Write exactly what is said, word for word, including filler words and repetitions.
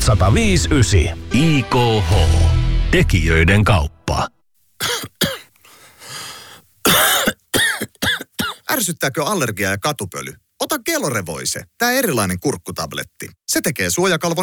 sata viisi yhdeksän. I K H. Tekijöiden kauppa. Ärsyttääkö allergia ja katupöly? Ota Gelore Voice, tää erilainen kurkkutabletti. Se tekee suojakalvon